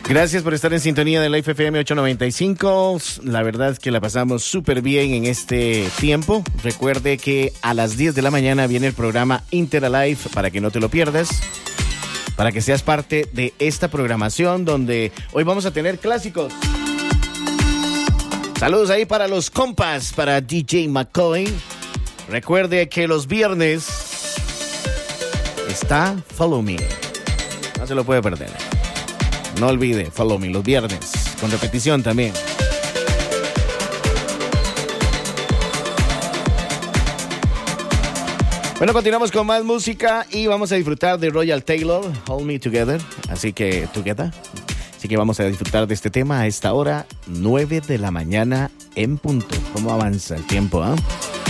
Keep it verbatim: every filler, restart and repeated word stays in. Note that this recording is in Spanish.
Gracias por estar en sintonía de Life F M ochocientos noventa y cinco. La verdad es que la pasamos súper bien en este tiempo. Recuerde que a las diez de la mañana viene el programa Interalive para que no te lo pierdas, para que seas parte de esta programación donde hoy vamos a tener clásicos. Saludos ahí para los compas, para D J McCoy. Recuerde que los viernes está Follow Me. No se lo puede perder. No olvide, Follow Me los viernes, con repetición también. Bueno, continuamos con más música y vamos a disfrutar de Royal Taylor, Hold Me Together. Así que, together. Así que vamos a disfrutar de este tema a esta hora, nueve de la mañana en punto. ¿Cómo avanza el tiempo, ah? ¿eh?